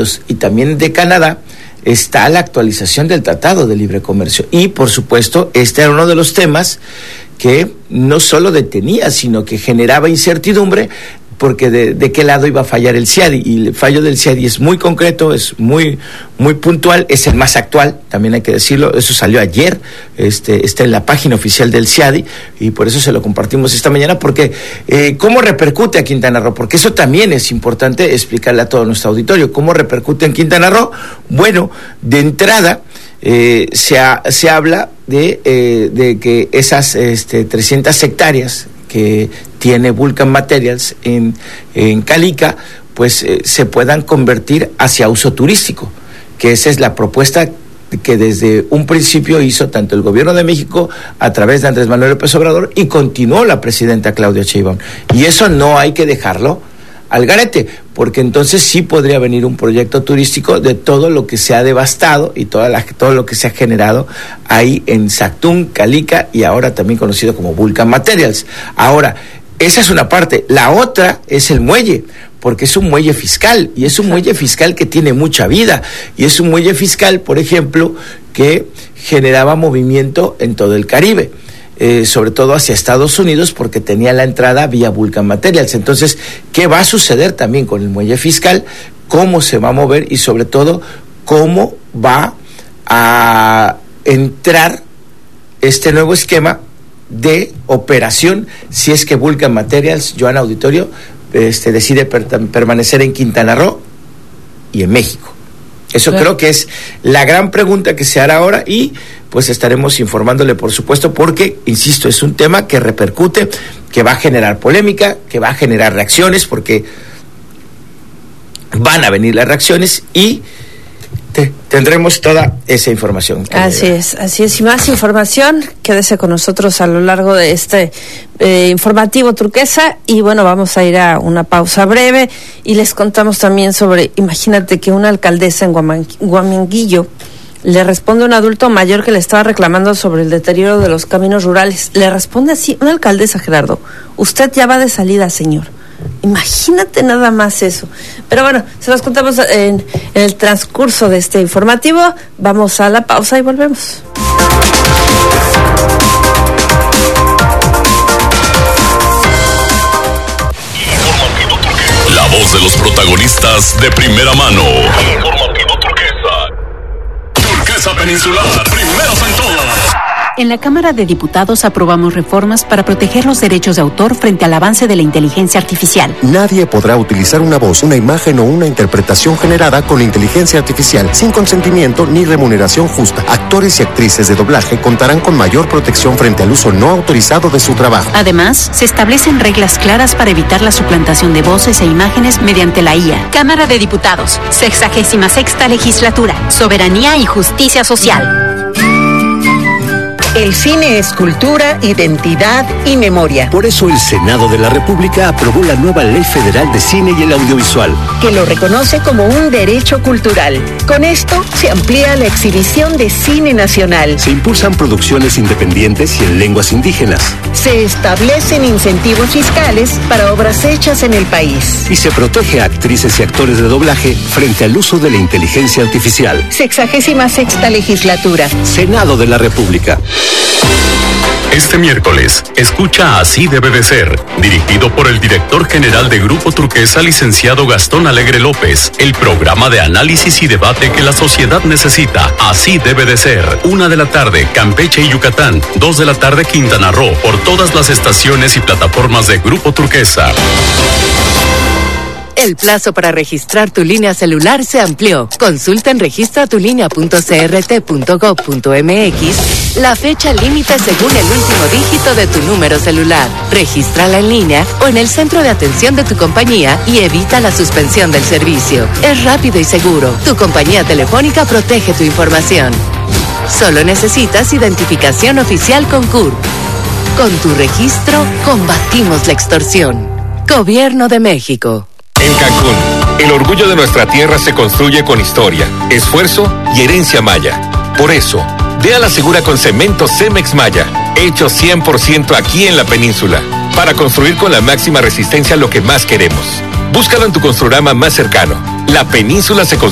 y también de Canadá, está la actualización del Tratado de Libre Comercio. Y, por supuesto, este era uno de los temas que no solo detenía, sino que generaba incertidumbre, porque de qué lado iba a fallar el CIADI. Y el fallo del CIADI es muy concreto, es muy puntual, es el más actual, también hay que decirlo. Eso salió ayer, está en la página oficial del CIADI, y por eso se lo compartimos esta mañana, porque ¿cómo repercute a Quintana Roo? Porque eso también es importante explicarle a todo nuestro auditorio. ¿Cómo repercute en Quintana Roo? Bueno, de entrada, se habla de que esas 300 hectáreas que tiene Vulcan Materials en Calica, pues se puedan convertir hacia uso turístico, que esa es la propuesta que desde un principio hizo tanto el gobierno de México a través de Andrés Manuel López Obrador, y continuó la presidenta Claudia Sheinbaum. Y eso no hay que dejarlo al garete, porque entonces sí podría venir un proyecto turístico de todo lo que se ha devastado y todo lo que se ha generado ahí en Sactún, Calica, y ahora también conocido como Vulcan Materials. Ahora, esa es una parte. La otra es el muelle, porque es un muelle fiscal, y es un muelle fiscal que tiene mucha vida, y es un muelle fiscal, por ejemplo, que generaba movimiento en todo el Caribe. Sobre todo hacia Estados Unidos, porque tenía la entrada vía Vulcan Materials. Entonces, ¿qué va a suceder también con el muelle fiscal? ¿Cómo se va a mover? Y sobre todo, ¿cómo va a entrar este nuevo esquema de operación si es que Vulcan Materials, Joana Auditorio, decide permanecer en Quintana Roo y en México? Eso claro. Creo que es la gran pregunta que se hará ahora, y pues estaremos informándole, por supuesto, porque, insisto, es un tema que repercute, que va a generar polémica, que va a generar reacciones, porque van a venir las reacciones, y tendremos toda esa información. Así es, y más información, quédese con nosotros a lo largo de este informativo Turquesa, y bueno, vamos a ir a una pausa breve, y les contamos también sobre, imagínate que una alcaldesa en Huamanguillo le responde a un adulto mayor que le estaba reclamando sobre el deterioro de los caminos rurales. Le responde así, una alcaldesa, Gerardo: usted ya va de salida, señor. Imagínate nada más eso. Pero bueno, se los contamos en el transcurso de este informativo. Vamos a la pausa y volvemos. La voz de los protagonistas de primera mano. Turquesa Peninsular, primeros en todo. En la Cámara de Diputados aprobamos reformas para proteger los derechos de autor frente al avance de la inteligencia artificial. Nadie podrá utilizar una voz, una imagen o una interpretación generada con inteligencia artificial sin consentimiento ni remuneración justa. Actores y actrices de doblaje contarán con mayor protección frente al uso no autorizado de su trabajo. Además, se establecen reglas claras para evitar la suplantación de voces e imágenes mediante la IA. Cámara de Diputados, 66ª Legislatura, Soberanía y Justicia Social. El cine es cultura, identidad y memoria. Por eso el Senado de la República aprobó la nueva Ley Federal de Cine y el Audiovisual, que lo reconoce como un derecho cultural. Con esto se amplía la exhibición de cine nacional. Se impulsan producciones independientes y en lenguas indígenas. Se establecen incentivos fiscales para obras hechas en el país. Y se protege a actrices y actores de doblaje frente al uso de la inteligencia artificial. 66ª Legislatura. Senado de la República. Este miércoles, escucha Así debe de ser, dirigido por el director general de Grupo Turquesa, licenciado Gastón Alegre López, el programa de análisis y debate que la sociedad necesita. Así debe de ser, 1 de la tarde, Campeche y Yucatán, 2 de la tarde, Quintana Roo, por todas las estaciones y plataformas de Grupo Turquesa. El plazo para registrar tu línea celular se amplió. Consulta en registratulinea.crt.gov.mx la fecha límite según el último dígito de tu número celular. Regístrala en línea o en el centro de atención de tu compañía y evita la suspensión del servicio. Es rápido y seguro. Tu compañía telefónica protege tu información. Solo necesitas identificación oficial con CURP. Con tu registro, combatimos la extorsión. Gobierno de México. En Cancún, el orgullo de nuestra tierra se construye con historia, esfuerzo y herencia maya. Por eso, ve a la segura con cemento Cemex Maya, hecho 100% aquí en la península, para construir con la máxima resistencia lo que más queremos. Búscalo en tu Construrama más cercano. La península se construye